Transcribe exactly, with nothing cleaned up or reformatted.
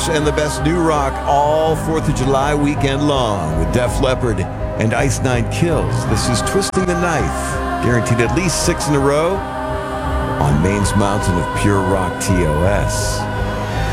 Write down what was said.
Fresh and the best new rock all fourth of July weekend long with Def Leppard and Ice Nine Kills. This is Twisting the Knife, guaranteed at least six in a row on Maine's mountain of pure rock T O S.